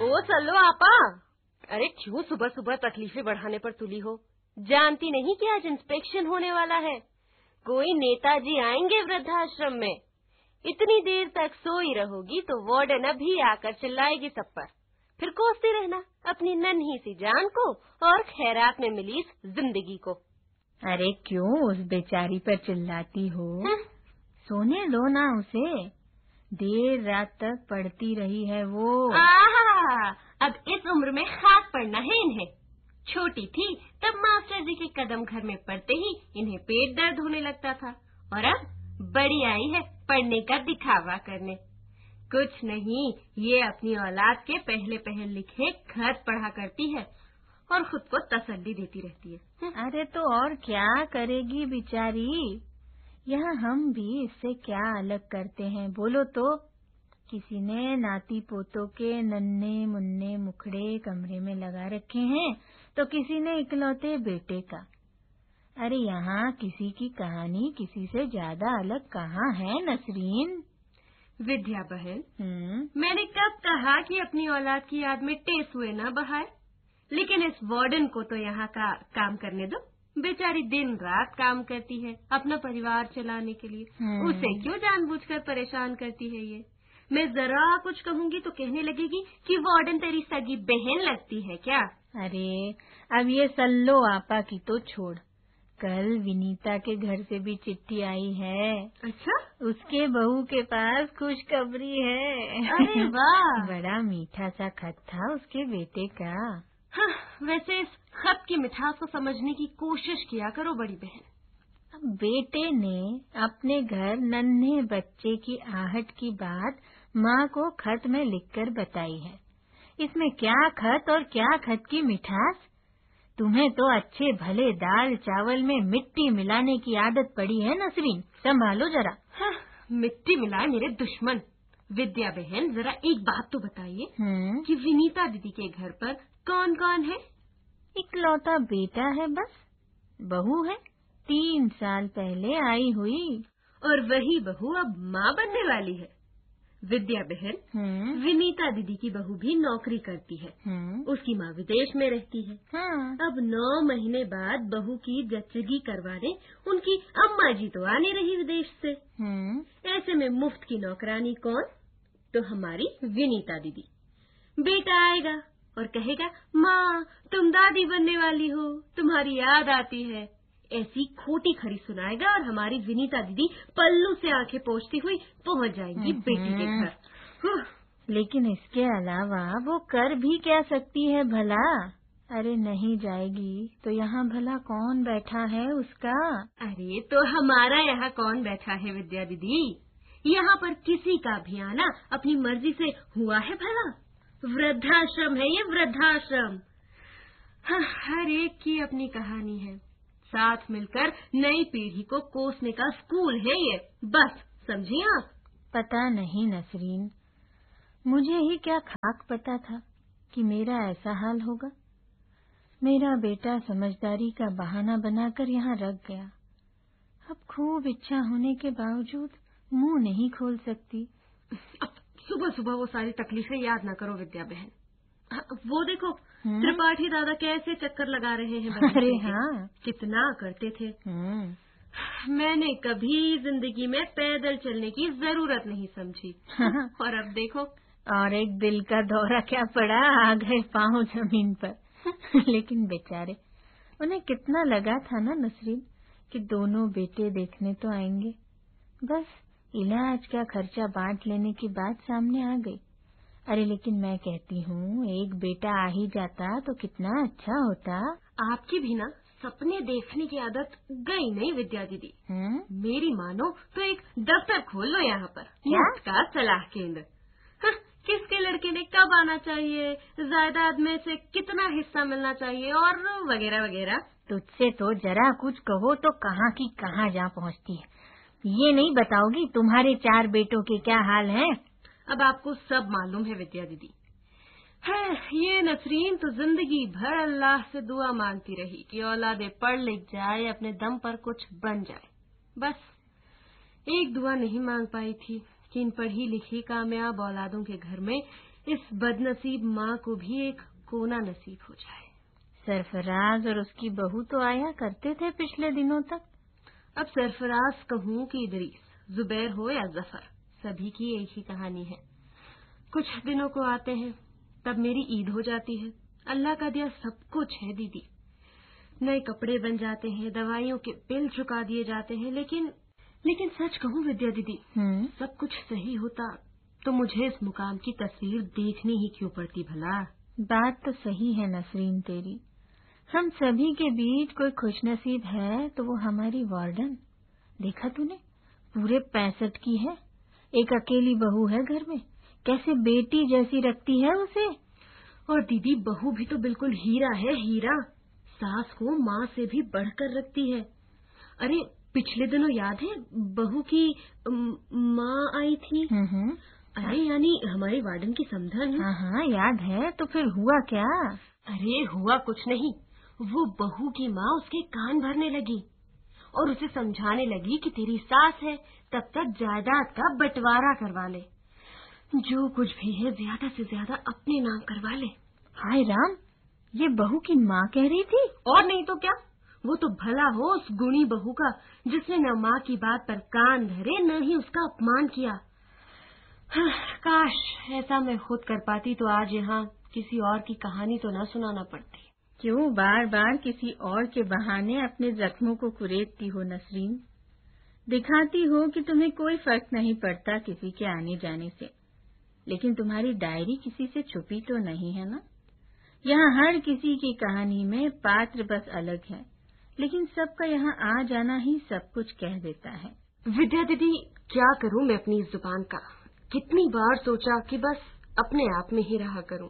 ओ चलो आपा, अरे क्यों सुबह सुबह तकलीफें बढ़ाने पर तुली हो? जानती नहीं कि आज इंस्पेक्शन होने वाला है। कोई नेताजी आएंगे वृद्धाश्रम में। इतनी देर तक सोई रहोगी तो वार्डन अभी आकर चिल्लाएगी सब पर। फिर कोसती रहना अपनी नन्ही सी जान को और खैरात में मिली इस जिंदगी को। अरे क्यों उस बेचारी पर चिल्लाती हो? सोने दो ना उसे, देर रात तक पढ़ती रही है वो। अब इस उम्र में खाक पड़ना है इन्हें। छोटी थी तब मास्टर जी के कदम घर में पड़ते ही इन्हें पेट दर्द होने लगता था, और अब बड़ी आई है पढ़ने का दिखावा करने। कुछ नहीं, ये अपनी औलाद के पहले पहल लिखे खत पढ़ा करती है और खुद को तसल्ली देती रहती है। अरे तो और क्या करेगी बेचारी? यहाँ हम भी इससे क्या अलग करते हैं बोलो तो? किसी ने नाती पोतों के नन्हे मुन्ने मुखड़े कमरे में लगा रखे हैं तो किसी ने इकलौते बेटे का। अरे यहाँ किसी की कहानी किसी से ज्यादा अलग कहाँ है नसरीन? विद्या बहन, मैंने कब कहा कि अपनी औलाद की याद में टेसुए न बहाए? लेकिन इस वार्डन को तो यहाँ का काम करने दो। बेचारी दिन रात काम करती है अपना परिवार चलाने के लिए। उसे क्यों जानबूझकर परेशान करती है ये? मैं जरा कुछ कहूँगी तो कहने लगेगी कि वार्डन तेरी सगी बहन लगती है क्या? अरे अब ये सल्लो आपा की तो छोड़, कल विनीता के घर से भी चिट्ठी आई है। अच्छा? उसके बहू के पास खुशखबरी है। अरे वाह! बड़ा मीठा सा खत था उसके बेटे का। हाँ, वैसे इस खत की मिठास को समझने की कोशिश किया करो बड़ी बहन। अब बेटे ने अपने घर नन्हे बच्चे की आहट की बात माँ को खत में लिखकर बताई है। इसमें क्या खत और क्या खत की मिठास? तुम्हें तो अच्छे भले दाल चावल में मिट्टी मिलाने की आदत पड़ी है नसरीन, संभालो जरा। हाँ, मिट्टी मिलाए मेरे दुश्मन। विद्या बहन, जरा एक बात तो बताइए कि विनीता दीदी के घर पर कौन कौन है? इकलौता बेटा है बस, बहू है 3 साल पहले आई हुई। और वही बहू अब माँ बनने वाली है। विद्या बहन, विनीता दीदी की बहू भी नौकरी करती है। उसकी माँ विदेश में रहती है। अब 9 महीने बाद बहू की जच्चगी करवाने उनकी अम्मा जी तो आने रही विदेश से। ऐसे में मुफ्त की नौकरानी कौन? तो हमारी विनीता दीदी। बेटा आएगा और कहेगा, माँ तुम दादी बनने वाली हो, तुम्हारी याद आती है। ऐसी खोटी खरी सुनाएगा और हमारी विनीता दीदी पल्लू से आंखें पोंछती हुई पहुंच जाएंगी बेटी के घर। लेकिन इसके अलावा वो कर भी क्या सकती है भला? अरे नहीं जाएगी तो यहाँ भला कौन बैठा है उसका? अरे तो हमारा यहाँ कौन बैठा है विद्या दीदी? यहाँ पर किसी का भी आना अपनी मर्जी से हुआ है भला? वृद्धाश्रम है ये, वृद्धाश्रम। हाँ, हर एक की अपनी कहानी है। साथ मिलकर नई पीढ़ी को कोसने का स्कूल है ये, बस समझी आप? पता नहीं नसरीन, मुझे ही क्या खाक पता था कि मेरा ऐसा हाल होगा। मेरा बेटा समझदारी का बहाना बनाकर यहाँ रख गया। अब खूब इच्छा होने के बावजूद मुंह नहीं खोल सकती। अब सुबह सुबह वो सारी तकलीफें याद न करो विद्या बहन। वो देखो त्रिपाठी दादा कैसे चक्कर लगा रहे हैं। अरे हाँ, कितना करते थे। मैंने कभी जिंदगी में पैदल चलने की जरूरत नहीं समझी। और अब देखो, और एक दिल का दौरा क्या पड़ा, आ गए पाँव जमीन पर। लेकिन बेचारे, उन्हें कितना लगा था ना नसरीन कि दोनों बेटे देखने तो आएंगे। बस इलाज का खर्चा बांट लेने की बात सामने आ गई। अरे लेकिन मैं कहती हूँ, एक बेटा आ ही जाता तो कितना अच्छा होता। आपकी भी ना सपने देखने की आदत गई नहीं विद्या दीदी। मेरी मानो तो एक दफ्तर खोल लो यहाँ पर, मुफ्त का सलाह केंद्र। किसके लड़के ने कब आना चाहिए, जायदाद में से कितना हिस्सा मिलना चाहिए और वगैरह वगैरह। तुझसे तो जरा कुछ कहो तो कहाँ की कहाँ जा पहुँचती है। ये नहीं बताओगी तुम्हारे 4 बेटों के क्या हाल हैं? अब आपको सब मालूम है विद्या दीदी। है ये नसरीन तो जिंदगी भर अल्लाह से दुआ मांगती रही कि औलादे पढ़ लिख जाए, अपने दम पर कुछ बन जाए। बस एक दुआ नहीं मांग पाई थी कि इन पढ़ी लिखी कामयाब औलादों के घर में इस बदनसीब माँ को भी एक कोना नसीब हो जाए। सरफराज और उसकी बहू तो आया करते थे पिछले दिनों तक। अब सरफराज कहूँ कि इदरीस, जुबैर हो या जफर, सभी की एक ही कहानी है। कुछ दिनों को आते हैं, तब मेरी ईद हो जाती है। अल्लाह का दिया सब कुछ है दीदी। नए कपड़े बन जाते हैं, दवाइयों के बिल चुका दिए जाते हैं, लेकिन सच कहूँ विद्या दीदी, सब कुछ सही होता तो मुझे इस मुकाम की तस्वीर देखनी ही क्यों पड़ती भला। बात तो सही है नसरीन तेरी। हम सभी के बीच कोई खुशनसीब है तो वो हमारी वार्डन। देखा तूने, पूरे 65 की है, एक अकेली बहू है घर में, कैसे बेटी जैसी रखती है उसे। और दीदी बहू भी तो बिल्कुल हीरा है, हीरा। सास को माँ से भी बढ़कर रखती है। अरे पिछले दिनों याद है बहू की माँ आई थी? अरे यानी हमारी वार्डन की समधन। हाँ याद है। तो फिर हुआ क्या? अरे हुआ कुछ नहीं, वो बहू की माँ उसके कान भरने लगी और उसे समझाने लगी कि तेरी सास है, तब तक जायदाद का बंटवारा करवा ले, जो कुछ भी है ज्यादा से ज्यादा अपने नाम करवा ले। हाय राम, ये बहू की माँ कह रही थी? और नहीं तो क्या, वो तो भला हो उस गुणी बहू का जिसने न माँ की बात पर कान धरे न ही उसका अपमान किया। काश ऐसा मैं खुद कर पाती तो आज यहाँ किसी और की कहानी तो न सुनाना पड़ती। क्यों बार बार किसी और के बहाने अपने जख्मों को कुरेदती हो नसरीन? दिखाती हो कि तुम्हें कोई फर्क नहीं पड़ता किसी के आने जाने से, लेकिन तुम्हारी डायरी किसी से छुपी तो नहीं है ना? यहाँ हर किसी की कहानी में पात्र बस अलग है, लेकिन सबका यहाँ आ जाना ही सब कुछ कह देता है। विद्या दीदी, क्या करूँ मैं अपनी इस जुबान का? कितनी बार सोचा कि बस अपने आप में ही रहा करूँ,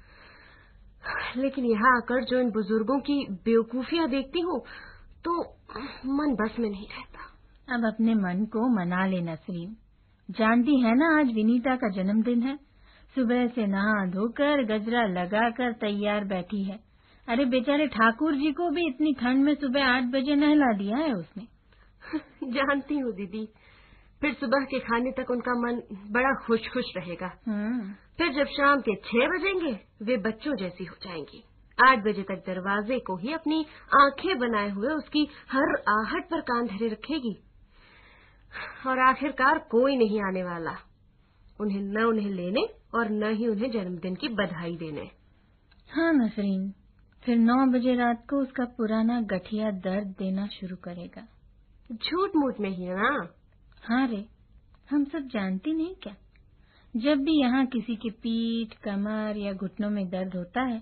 लेकिन यहाँ आकर जो इन बुजुर्गों की बेवकूफियाँ देखती हूँ तो मन बस में नहीं रहता। अब अपने मन को मना ले नसरीन। जानती है ना आज विनीता का जन्मदिन है। सुबह से नहा धोकर गजरा लगाकर तैयार बैठी है। अरे बेचारे ठाकुर जी को भी इतनी ठंड में सुबह 8 बजे नहला दिया है उसने। जानती हूँ दीदी, फिर सुबह के खाने तक उनका मन बड़ा खुश खुश रहेगा। फिर जब शाम के 6 बजेंगे वे बच्चों जैसी हो जाएंगी। 8 बजे तक दरवाजे को ही अपनी आंखें बनाए हुए उसकी हर आहट पर कान धरे रखेगी और आखिरकार कोई नहीं आने वाला उन्हें लेने और न ही उन्हें जन्मदिन की बधाई देने। हाँ नसरीन, फिर 9 बजे रात को उसका पुराना गठिया दर्द देना शुरू करेगा। झूठ मूठ में ही है ना? हाँ रे, हम सब जानती नहीं क्या? जब भी यहाँ किसी की पीठ, कमर या घुटनों में दर्द होता है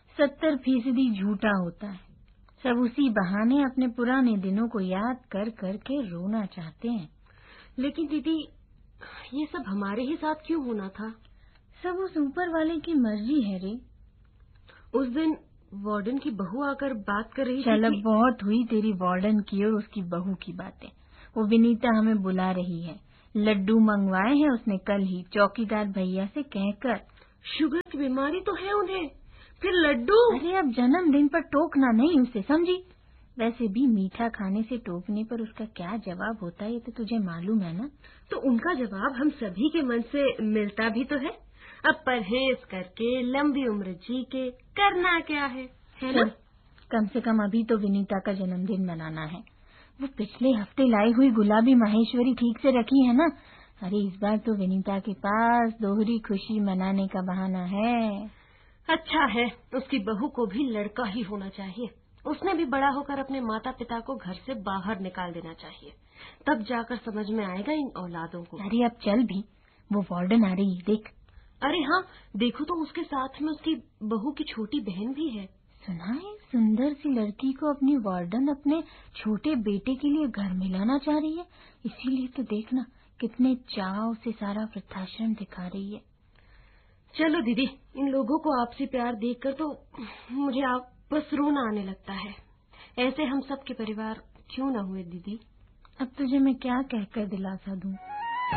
70% झूठा होता है। सब उसी बहाने अपने पुराने दिनों को याद कर करके रोना चाहते हैं। लेकिन दीदी, ये सब हमारे ही साथ क्यों होना था? सब उस ऊपर वाले की मर्जी है रे। उस दिन वार्डन की बहू आकर बात कर रही थी। चल अब बहुत हुई तेरी वार्डन की और उसकी बहू की बातें। वो विनीता हमें बुला रही है। लड्डू मंगवाए हैं उसने कल ही चौकीदार भैया से कहकर। शुगर की बीमारी तो है उन्हें, फिर लड्डू? अरे अब जन्मदिन पर टोकना नहीं उसे, समझी? वैसे भी मीठा खाने से टोकने पर उसका क्या जवाब होता है ये तो तुझे मालूम है ना? तो उनका जवाब हम सभी के मन से मिलता भी तो है। अब परहेज करके लंबी उम्र जी के करना क्या है ना? कम से कम अभी तो विनीता का जन्मदिन मनाना है। वो पिछले हफ्ते लाई हुई गुलाबी महेश्वरी ठीक से रखी है ना? अरे इस बार तो विनीता के पास दोहरी खुशी मनाने का बहाना है। अच्छा है, उसकी बहू को भी लड़का ही होना चाहिए। उसने भी बड़ा होकर अपने माता पिता को घर से बाहर निकाल देना चाहिए, तब जाकर समझ में आएगा इन औलादों को। अरे अब चल भी, वो वार्डन आ रही है देख। अरे हाँ देखो तो, उसके साथ में उसकी बहू की छोटी बहन भी है। सुना है सुंदर सी लड़की को अपनी वार्डन अपने छोटे बेटे के लिए घर में लाना चाह रही है। इसीलिए तो देखना कितने चाव से सारा वृद्धाश्रम दिखा रही है। चलो दीदी, इन लोगों को आपसी प्यार देखकर तो मुझे बस रोना आने लगता है। ऐसे हम सब के परिवार क्यों न हुए दीदी? अब तुझे मैं क्या कहकर दिलासा दूं?